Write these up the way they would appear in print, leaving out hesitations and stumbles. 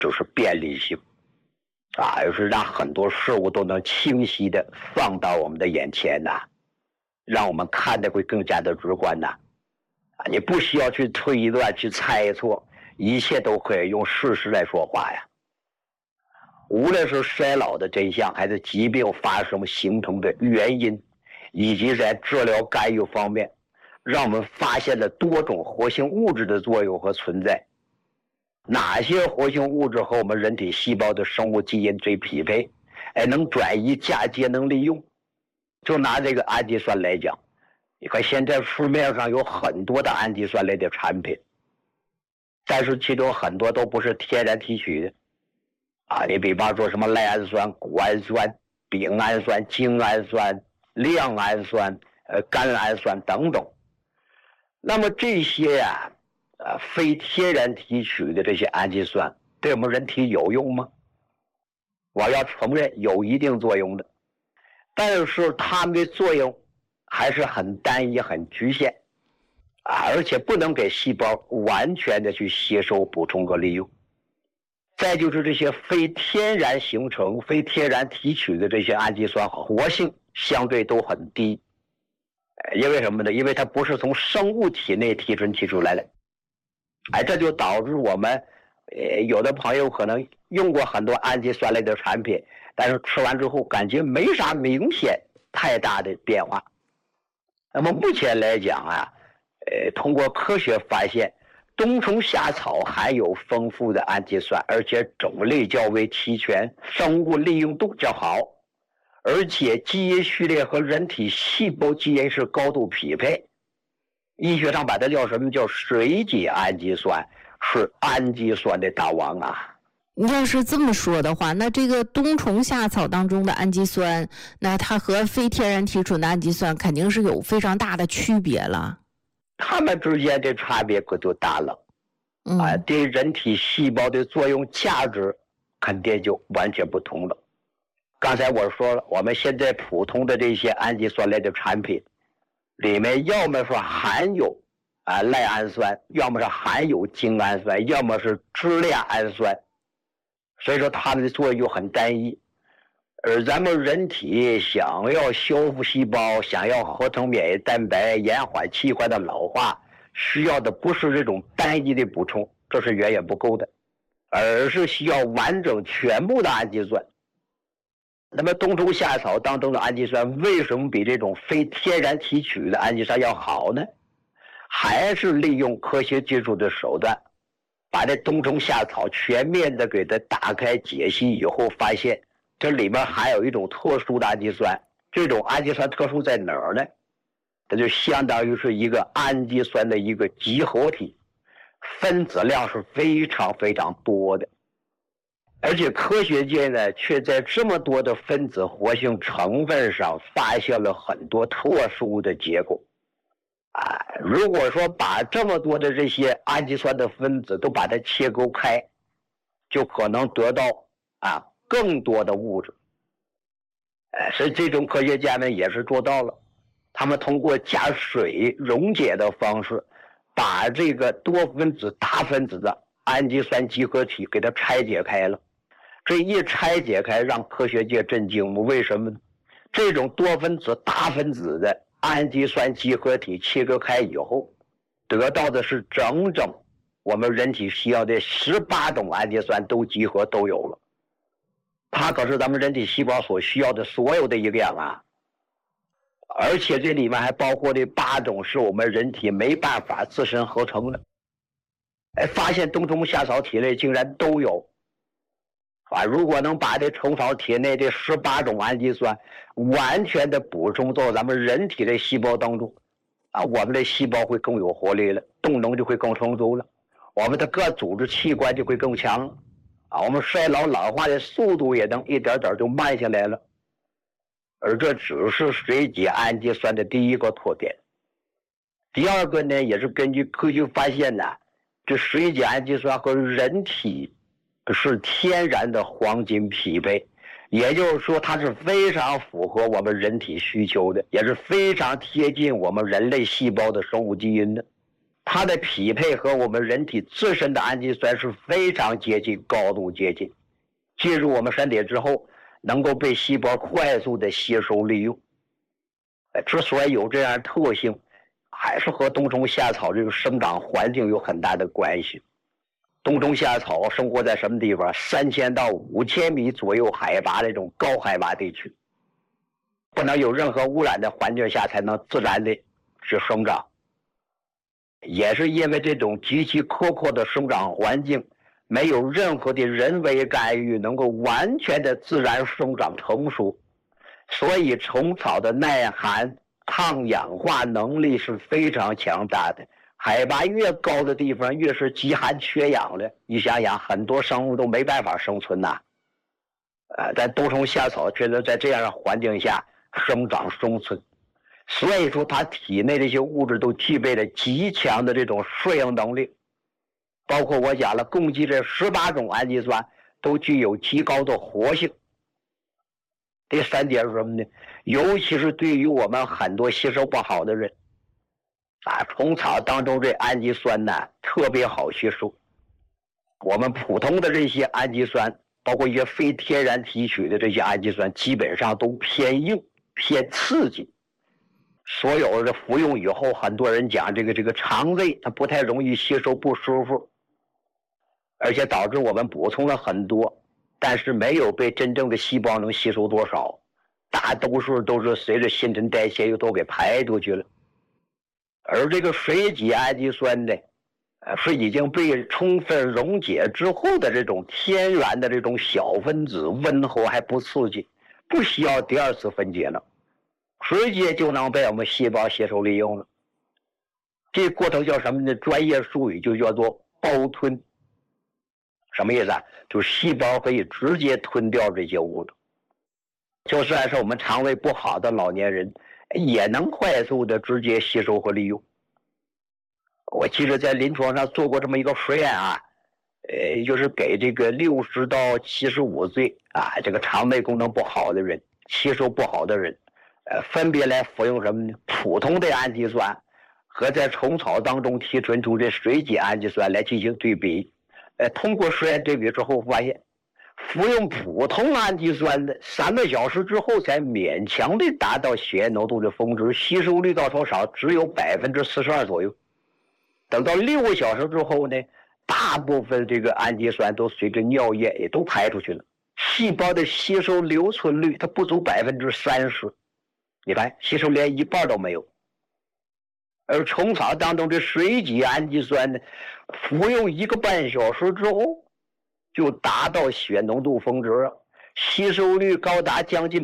就是便利性就是让很多事物都能清晰的放到我们的眼前让我们看的会更加的直观你不需要去推断去猜测，一切都可以用事实来说话呀。无论是衰老的真相，还是疾病发生形成的原因，以及在治疗干预方面，让我们发现了多种活性物质的作用和存在。哪些活性物质和我们人体细胞的生物基因最匹配，能转移嫁接能利用。就拿这个氨基酸来讲，你看现在市面上有很多的氨基酸类的产品，但是其中很多都不是天然提取的你比方说什么赖氨酸、谷氨酸、丙氨酸、精氨酸、亮氨酸、甘氨酸等等。那么这些非天然提取的这些氨基酸对我们人体有用吗？我要承认有一定作用的，但是它们的作用还是很单一很局限而且不能给细胞完全的去吸收补充和利用。再就是这些非天然形成非天然提取的这些氨基酸活性相对都很低，因为什么呢？因为它不是从生物体内提出来的这就导致我们有的朋友可能用过很多氨基酸类的产品，但是吃完之后感觉没啥明显太大的变化。那么目前来讲通过科学发现，冬虫夏草含有丰富的氨基酸，而且种类较为齐全，生物利用度较好，而且基因序列和人体细胞基因是高度匹配。医学上把它叫什么？叫水解氨基酸，是氨基酸的大王你要是这么说的话，那这个冬虫夏草当中的氨基酸，那它和非天然提纯的氨基酸肯定是有非常大的区别了。 它们之间的差别可就大了对人体细胞的作用价值肯定就完全不同了。刚才我说了，我们现在普通的这些氨基酸类的产品里面要么是含有赖氨酸，要么是含有精氨酸，要么是支链氨酸，所以说它们的作用就很单一。而咱们人体想要修复细胞，想要合成免疫蛋白，延缓器官的老化，需要的不是这种单一的补充，这是远远不够的，而是需要完整全部的氨基酸。那么冬虫夏草当中的氨基酸为什么比这种非天然提取的氨基酸要好呢？还是利用科学技术的手段，把这冬虫夏草全面的给它打开解析以后，发现这里面还有一种特殊的氨基酸。这种氨基酸特殊在哪儿呢？它就相当于是一个氨基酸的一个集合体，分子量是非常非常多的，而且科学界呢却在这么多的分子活性成分上发现了很多特殊的结果如果说把这么多的这些氨基酸的分子都把它切割开，就可能得到更多的物质所以这种科学家们也是做到了，他们通过加水溶解的方式，把这个多分子大分子的氨基酸集合体给它拆解开了。这一拆解开让科学界震惊，为什么呢？这种多分子大分子的氨基酸集合体切割开以后，得到的是整整我们人体需要的18种氨基酸都集合都有了。它可是咱们人体细胞所需要的所有的营养而且这里面还包括这8种是我们人体没办法自身合成的。发现冬虫夏草体内竟然都有如果能把这虫草体内这18种氨基酸完全的补充到咱们人体的细胞当中我们的细胞会更有活力了，动能就会更充足了，我们的各组织器官就会更强了我们衰老老化的速度也能一点点就慢下来了。而这只是水解氨基酸的第一个特点。第二个呢，也是根据科学发现这水解氨基酸和人体是天然的黄金匹配，也就是说它是非常符合我们人体需求的，也是非常贴近我们人类细胞的生物基因的。 它的匹配和我们人体自身的氨基酸是非常接近，高度接近，进入我们身体之后能够被细胞快速的吸收利用。之所以有这样的特性，还是和冬虫夏草这个生长环境有很大的关系。冬虫夏草生活在什么地方？3000到5000米左右海拔的这种高海拔地区，不能有任何污染的环境下才能自然的去生长。也是因为这种极其苛刻的生长环境，没有任何的人为干预，能够完全的自然生长成熟，所以虫草的耐寒、抗氧化能力是非常强大的。海拔越高的地方越是极寒缺氧的，你想想很多生物都没办法生存呐。但冬虫夏草却能在这样的环境下生长生存，所以说它体内的一些物质都具备了极强的这种适应能力，包括我讲了，共计这18种氨基酸都具有极高的活性。第三点是什么呢？尤其是对于我们很多吸收不好的人虫草当中这氨基酸呢特别好吸收。我们普通的这些氨基酸，包括一些非天然提取的这些氨基酸，基本上都偏硬、偏刺激。所有的服用以后，很多人讲这个肠胃它不太容易吸收，不舒服，而且导致我们补充了很多，但是没有被真正的细胞能吸收多少，大多数都是随着新陈代谢又都给排出去了。而这个水解氨基酸呢，是已经被充分溶解之后的这种天然的这种小分子，温和还不刺激，不需要第二次分解了，直接就能被我们细胞吸收利用了。这过程叫什么呢？专业术语就叫做包吞。什么意思啊？就是细胞可以直接吞掉这些物质。就算是我们肠胃不好的老年人，也能快速的直接吸收和利用。我记得在临床上做过这么一个实验就是给这个60到75岁这个肠胃功能不好的人，吸收不好的人，分别来服用什么呢？普通的氨基酸和在虫草当中提纯出这水解氨基酸来进行对比。通过实验对比之后发现，服用普通氨基酸的3个小时之后才勉强的达到血液浓度的峰值，吸收率到多少？只有42%左右。等到6个小时之后呢，大部分这个氨基酸都随着尿液也都排出去了，细胞的吸收留存率它不足30%，你看吸收连一半都没有。而虫草当中的水解氨基酸呢，服用1个半小时之后就达到血浓度峰值了，吸收率高达将近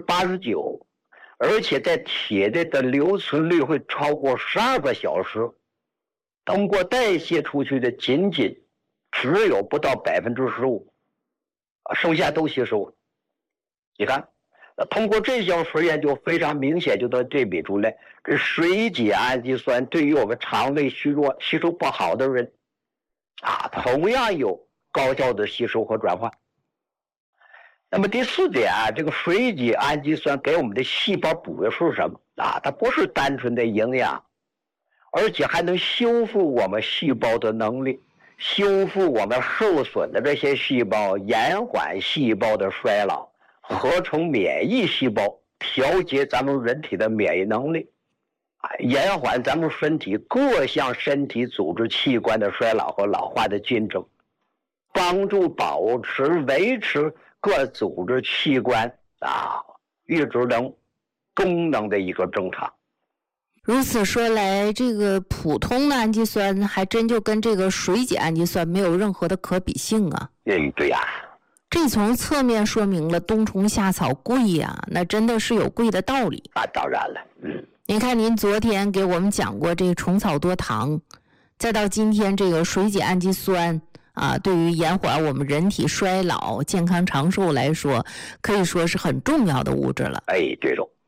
89%，而且在体内的留存率会超过12个小时，通过代谢出去的仅只有不到15%，剩下都吸收了。你看通过这项实验就非常明显就能对比出来，这水解氨基酸对于我们肠胃虚弱、吸收不好的人同样有高效的吸收和转化。那么第4点这个水解氨基酸给我们的细胞补的是什么它不是单纯的营养，而且还能修复我们细胞的能力，修复我们受损的这些细胞，延缓细胞的衰老，合成免疫细胞，调节咱们人体的免疫能力，延缓咱们身体各项身体组织器官的衰老和老化的进程，帮助保持维持各组织器官一直能功能的一个正常。 如此说来，这个普通的氨基酸还真就跟这个水解氨基酸没有任何的可比性啊。 对呀。 这从侧面说明了冬虫夏草贵呀，那真的是有贵的道理。 当然了。 您看您昨天给我们讲过这个虫草多糖，再到今天这个水解氨基酸对于延缓我们人体衰老、健康长寿来说，可以说是很重要的物质了。 对喽。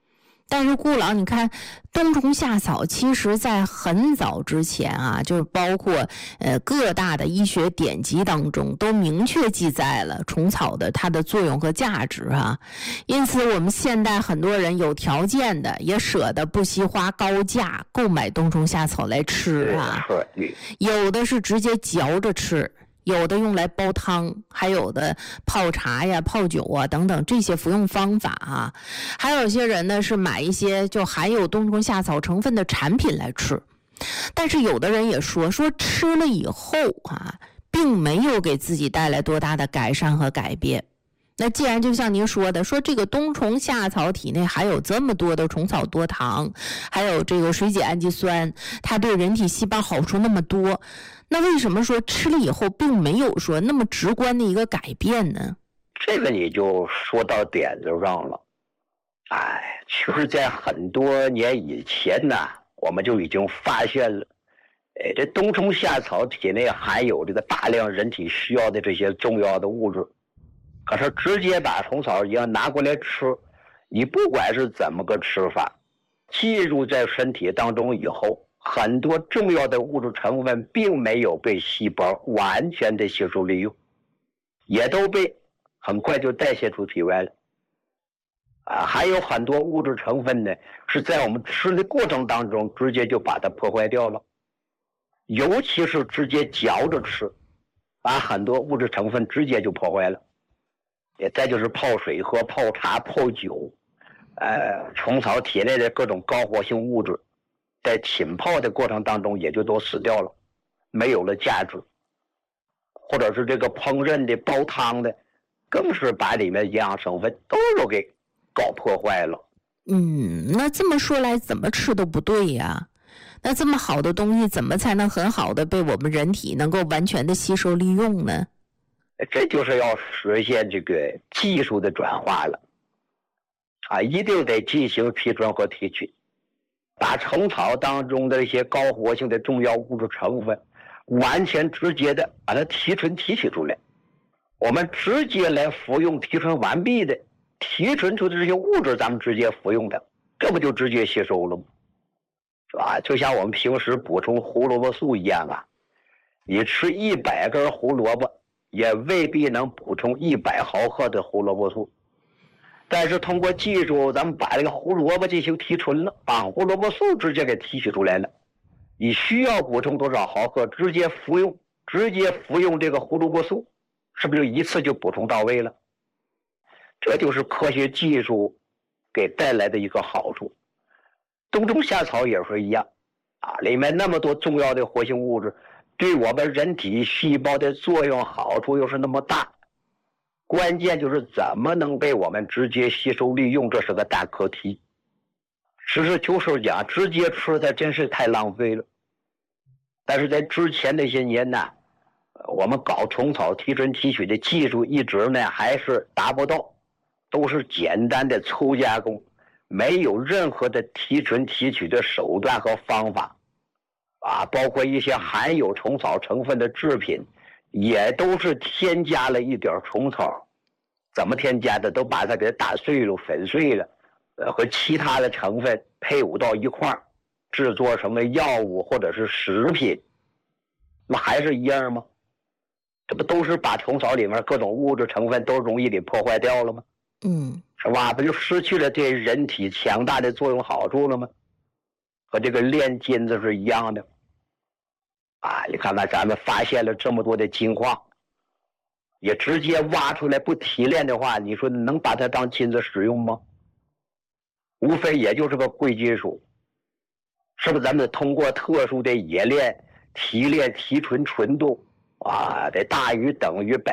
但是顾老，你看冬虫夏草，其实在很早之前啊，就是包括各大的医学典籍当中都明确记载了虫草的它的作用和价值啊。因此，我们现代很多人有条件的也舍得不惜花高价购买冬虫夏草来吃啊，有的是直接嚼着吃。有的用来煲汤，还有的泡茶呀、泡酒啊等等这些服用方法啊。还有些人呢是买一些就含有冬虫夏草成分的产品来吃。但是有的人也说吃了以后啊，并没有给自己带来多大的改善和改变。那既然就像您说的，说这个冬虫夏草体内含有这么多的虫草多糖，还有这个水解氨基酸，它对人体细胞好处那么多，那为什么说吃了以后并没有说那么直观的一个改变呢？ 这个你就说到点子上了。其实在很多年以前呢，我们就已经发现了，这冬虫夏草体内含有这个大量人体需要的这些重要的物质。可是直接把虫草一样拿过来吃，你不管是怎么个吃法，进入在身体当中以后，很多重要的物质成分并没有被细胞完全的吸收利用，也都被很快就代谢出体外了。还有很多物质成分呢，是在我们吃的过程当中直接就把它破坏掉了，尤其是直接嚼着吃，把很多物质成分直接就破坏了。再就是泡水喝、泡茶、泡酒，虫草体内的各种高活性物质，在浸泡的过程当中也就都死掉了，没有了价值。或者是这个烹饪的、煲汤的，更是把里面营养成分都给搞破坏了。 那这么说来，怎么吃都不对呀。那这么好的东西，怎么才能很好的被我们人体能够完全的吸收利用呢？ 这就是要实现这个技术的转化了，一定得进行提纯和提取，把虫草当中的一些高活性的重要物质成分，完全直接的把它提纯提取出来。我们直接来服用提纯完毕的，提纯出的这些物质，咱们直接服用的，这不就直接吸收了吗？是吧？就像我们平时补充胡萝卜素一样啊，你吃100根胡萝卜，也未必能补充100毫克的胡萝卜素，但是通过技术，咱们把这个胡萝卜进行提纯了，把胡萝卜素直接给提取出来了。你需要补充多少毫克，直接服用这个胡萝卜素，是不是一次就补充到位了？这就是科学技术给带来的一个好处。冬虫夏草也是一样，里面那么多重要的活性物质，对我们人体细胞的作用好处又是那么大，关键就是怎么能被我们直接吸收利用，这是个大课题。实事求是讲，直接吃它真是太浪费了。但是在之前那些年呢，我们搞虫草提纯提取的技术一直呢还是达不到，都是简单的粗加工，没有任何的提纯提取的手段和方法。包括一些含有虫草成分的制品，也都是添加了一点虫草，怎么添加的？都把它给打碎了、粉碎了，和其他的成分配伍到一块儿，制作成为药物或者是食品，那还是一样吗？这不都是把虫草里面各种物质成分都容易给破坏掉了吗？是吧？不就失去了对人体强大的作用好处了吗？和这个炼金子是一样的。你看看咱们发现了这么多的金矿，也直接挖出来不提炼的话，你说能把它当金子使用吗？无非也就是个贵金属，是不是？咱们得通过特殊的冶炼、提炼、提纯纯度得大于等于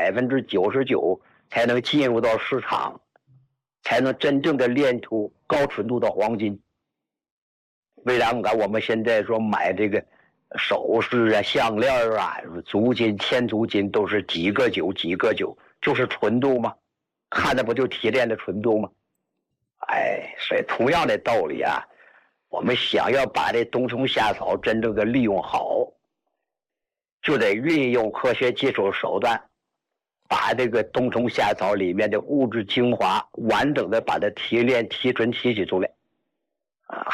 99%才能进入到市场，才能真正的炼出高纯度的黄金。为啥我们现在说买这个首饰啊、项链啊、足金、千足金都是几个9，就是纯度吗？看的不就提炼的纯度吗？所以同样的道理啊，我们想要把这冬虫夏草真正的利用好，就得运用科学技术手段，把这个冬虫夏草里面的物质精华完整的把它提炼、提纯、提取出来，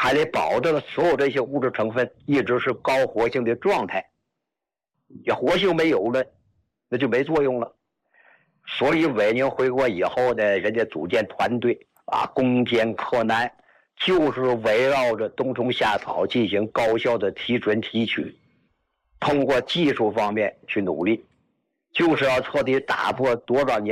还得保证所有这些物质成分一直是高活性的状态。要活性没有了，那就没作用了。所以伟宁回国以后呢，人家组建团队啊，攻坚克难，就是围绕着冬虫夏草进行高效的提纯提取，通过技术方面去努力，就是要彻底打破多少年